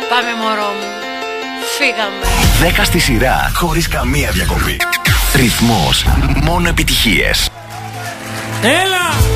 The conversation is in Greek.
Πάμε μωρό μου. Φύγαμε. 10 στη σειρά, χωρίς καμία διακοπή. Ρυθμός, μόνο επιτυχίες. Έλα!